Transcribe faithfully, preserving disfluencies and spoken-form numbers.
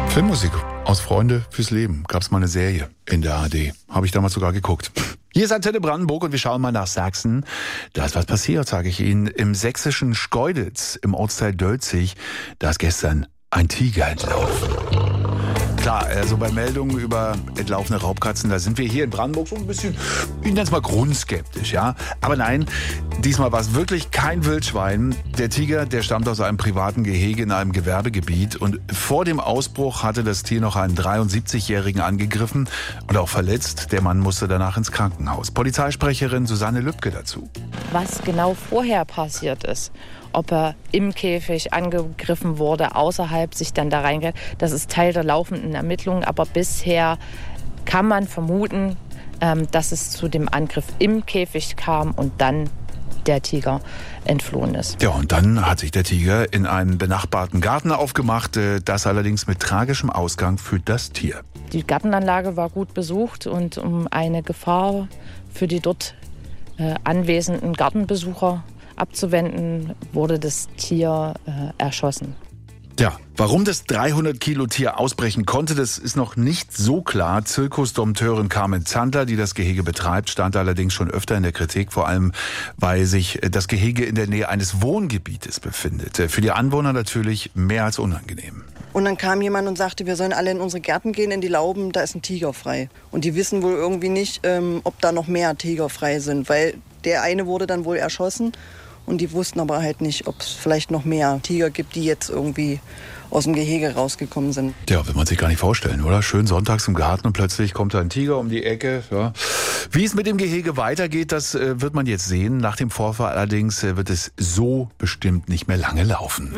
Filmmusik aus Freunde fürs Leben. Gab es mal eine Serie in der A R D. Habe ich damals sogar geguckt. Hier ist Antenne Brandenburg und wir schauen mal nach Sachsen. Da ist was passiert, sage ich Ihnen. Im sächsischen Schkeuditz, im Ortsteil Dölzig, da ist gestern ein Tiger entlaufen. Klar, also bei Meldungen über entlaufene Raubkatzen, da sind wir hier in Brandenburg so ein bisschen, ich nenne es mal grundskeptisch, ja. Aber nein, diesmal war es wirklich kein Wildschwein. Der Tiger, der stammt aus einem privaten Gehege in einem Gewerbegebiet und vor dem Ausbruch hatte das Tier noch einen dreiundsiebzigjährigen angegriffen und auch verletzt. Der Mann musste danach ins Krankenhaus. Polizeisprecherin Susanne Lübke dazu. Was genau vorher passiert ist, ob er im Käfig angegriffen wurde, außerhalb sich dann da reingeht, das ist Teil der laufenden Ermittlungen. Aber bisher kann man vermuten, dass es zu dem Angriff im Käfig kam und dann der Tiger entflohen ist. Ja, und dann hat sich der Tiger in einen benachbarten Garten aufgemacht, das allerdings mit tragischem Ausgang für das Tier. Die Gartenanlage war gut besucht und um eine Gefahr für die dort äh, anwesenden Gartenbesucher abzuwenden, wurde das Tier äh, erschossen. Ja, warum das dreihundert Kilo Tier ausbrechen konnte, das ist noch nicht so klar. Zirkusdompteurin Carmen Zandler, die das Gehege betreibt, stand allerdings schon öfter in der Kritik, vor allem weil sich das Gehege in der Nähe eines Wohngebietes befindet. Für die Anwohner natürlich mehr als unangenehm. Und dann kam jemand und sagte, wir sollen alle in unsere Gärten gehen, in die Lauben, da ist ein Tiger frei. Und die wissen wohl irgendwie nicht, ähm, ob da noch mehr Tiger frei sind, weil der eine wurde dann wohl erschossen. Und die wussten aber halt nicht, ob es vielleicht noch mehr Tiger gibt, die jetzt irgendwie aus dem Gehege rausgekommen sind. Ja, will man sich gar nicht vorstellen, oder? Schön sonntags im Garten und plötzlich kommt da ein Tiger um die Ecke. Ja. Wie es mit dem Gehege weitergeht, das äh, wird man jetzt sehen. Nach dem Vorfall allerdings äh, wird es so bestimmt nicht mehr lange laufen.